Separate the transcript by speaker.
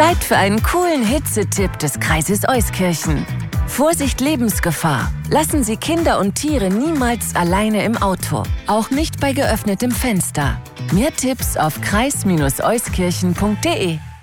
Speaker 1: Zeit für einen coolen Hitzetipp des Kreises Euskirchen. Vorsicht Lebensgefahr! Lassen Sie Kinder und Tiere niemals alleine im Auto. Auch nicht bei geöffnetem Fenster. Mehr Tipps auf kreis-euskirchen.de.